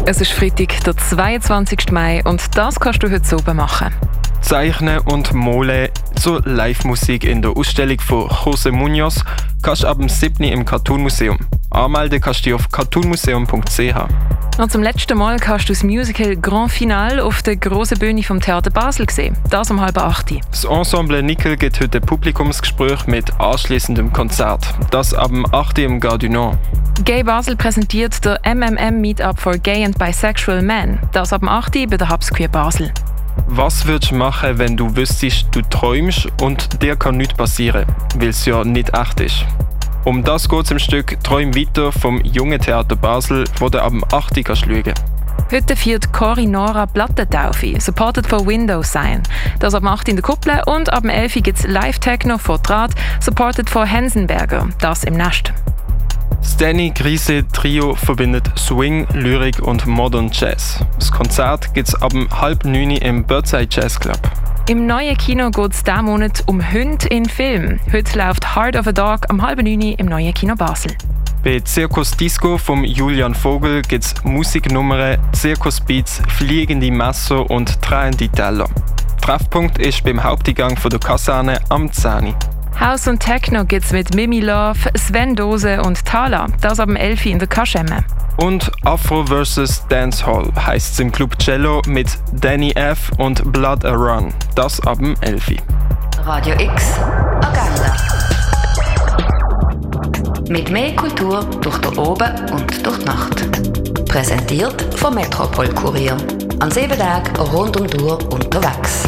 Es ist Freitag, der 22. Mai und das kannst du heute oben machen. Zeichnen und Malen zur Live-Musik in der Ausstellung von José Muñoz kannst du ab dem 7. im Cartoon Museum. Anmelden kannst du dich auf cartoonmuseum.ch. Und zum letzten Mal kannst du das Musical Grand Finale auf der grossen Bühne vom Theater Basel sehen. Das um 7:30. Das Ensemble Nickel gibt heute ein Publikumsgespräch mit anschliessendem Konzert. Das ab dem 8. im Gare du Nord. Gay Basel präsentiert der MMM Meetup for Gay and Bisexual Men. Das ab dem 8. bei der Hubs Queer Basel. Was würdest du machen, wenn du wüsstest, du träumst und dir kann nichts passieren, weil es ja nicht echt ist? Um das geht es im Stück «Träum weiter» vom Jungen Theater Basel, wo du ab dem 8. kannst schauen. Heute feiert Cori Nora Plattentaufe, supported von Windows Sign. Das ab dem 8. in der Kuppel und ab dem 11. gibt es Live-Techno von Draht, supported von Hensenberger. Das im Nest. Das Danny Grise Trio verbindet Swing, Lyrik und Modern Jazz. Das Konzert gibt es ab 8:30 im Birdside Jazz Club. Im neuen Kino geht es diesen Monat um Hunde in Film. Heute läuft Heart of a Dog am 8:30 im neuen Kino Basel. Bei Circus Disco von Julian Vogel gibt es Musiknummern, Zirkusbeats, fliegende Messer und drehende Teller. Treffpunkt ist beim Haupteingang von der Kaserne am 10. House und Techno gibt's mit Mimi Love, Sven Dose und Thala. Das ab dem 11 in der Kaschemme. Und Afro vs. Dancehall heisst es im Club Cello mit Danny F. und Blood a Run. Das ab dem 11. Radio X Agenda. Mit mehr Kultur durch den Oben und durch die Nacht. Präsentiert vom Metropol Kurier. An 7 Tagen rund um die Uhr unterwegs.